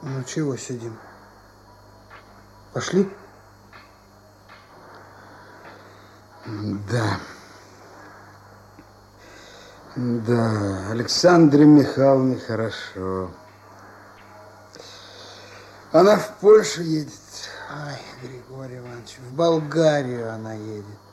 Ну, чего сидим? Пошли? Да. Да, Александре Михайловне хорошо. Она в Польшу едет. Ай, Григорий Иванович, в Болгарию она едет.